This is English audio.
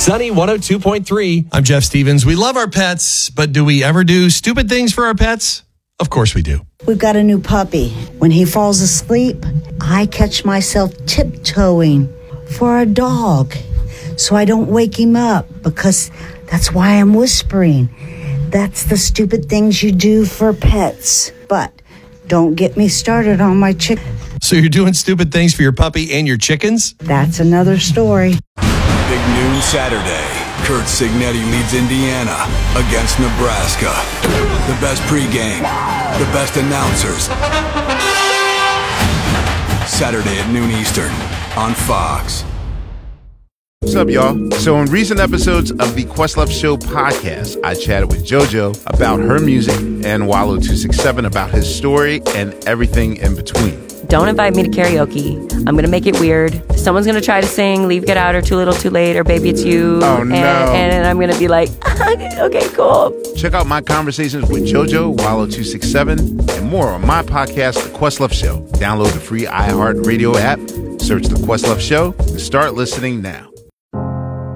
Sunny 102.3. I'm Jeff Stevens. We love our pets, but do we ever do stupid things for our pets? Of course we do. We've got a new puppy. When he falls asleep, I catch myself tiptoeing for a dog so I don't wake him up, because that's why I'm whispering. That's the stupid things you do for pets. But don't get me started on my chicken. So you're doing stupid things for your puppy and your chickens? That's another story. Big noon Saturday. Kurt Signetti leads Indiana against Nebraska. The best pregame, the best announcers. Saturday at noon Eastern on Fox. What's up, y'all? So in recent episodes of the Questlove Show podcast, I chatted with JoJo about her music and Wallo267 about his story and everything in between. Don't invite me to karaoke. I'm going to make it weird. Someone's going to try to sing Leave, Get Out, or Too Little, Too Late, or Baby It's You. Oh, no. And I'm going to be like, okay, cool. Check out my conversations with JoJo, Wallo267, and more on my podcast, The Questlove Show. Download the free iHeartRadio app, search The Questlove Show, and start listening now.